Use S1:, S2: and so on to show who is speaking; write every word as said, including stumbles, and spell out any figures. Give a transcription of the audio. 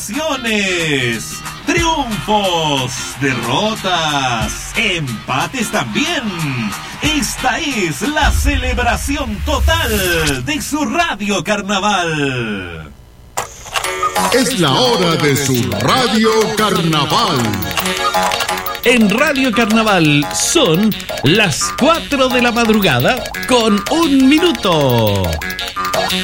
S1: Triunfos, derrotas, empates también. Esta es la celebración total de su Radio Carnaval.
S2: Es la hora de su Radio Carnaval.
S3: En Radio Carnaval son las cuatro de la madrugada con un minuto.